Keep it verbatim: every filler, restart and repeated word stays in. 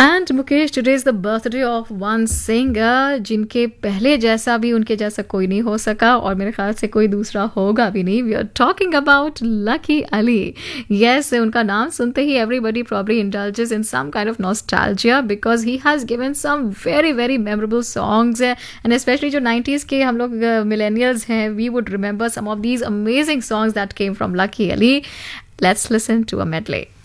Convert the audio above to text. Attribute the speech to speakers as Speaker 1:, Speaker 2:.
Speaker 1: And Mukesh, today is the birthday of one singer जिनके पहले जैसा भी, उनके जैसा कोई नहीं हो सका और मेरे ख्याल से कोई दूसरा होगा भी नहीं. We are talking about lucky Ali. Yes, उनका नाम सुनते ही everybody probably indulges in some kind of nostalgia because he has given some very very memorable songs and specially जो नाइंटीज़ के हम लोग मिलेनियल्स हैं, we would remember some of these amazing songs that came from lucky Ali. Let's listen to a medley.